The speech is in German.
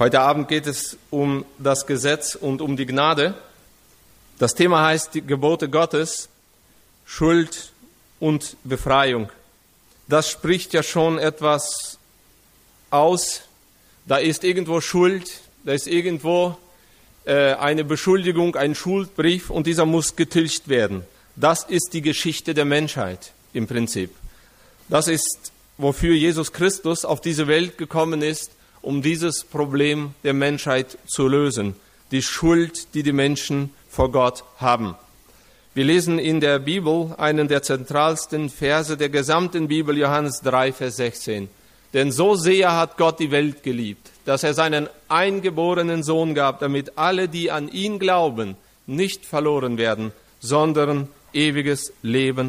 Heute Abend geht es um das Gesetz und um die Gnade. Das Thema heißt die Gebote Gottes, Schuld und Befreiung. Das spricht ja schon etwas aus. Da ist irgendwo Schuld, da ist irgendwo eine Beschuldigung, ein Schuldbrief und dieser muss getilgt werden. Das ist die Geschichte der Menschheit im Prinzip. Das ist, wofür Jesus Christus auf diese Welt gekommen ist, um dieses Problem der Menschheit zu lösen. Die Schuld, die die Menschen vor Gott haben. Wir lesen in der Bibel einen der zentralsten Verse der gesamten Bibel, Johannes 3, Vers 16. Denn so sehr hat Gott die Welt geliebt, dass er seinen eingeborenen Sohn gab, damit alle, die an ihn glauben, nicht verloren werden, sondern ewiges Leben